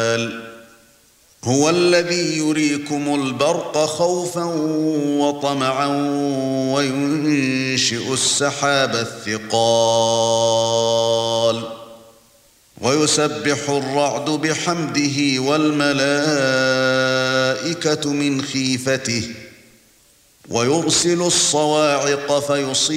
الْجِبَالِ هُوَ الَّذِي يُرِيكُمُ الْبَرْقَ خَوْفًا وَطَمَعًا وَيُنشِئُ السَّحَابَ الثِّقَالَ وَيُسَبِّحُ الرَّعْدُ بِحَمْدِهِ وَالْمَلَائِكَةُ مِنْ خِيفَتِهِ وَيُرْسِلُ الصَّوَاعِقَ فَيُصِيبُ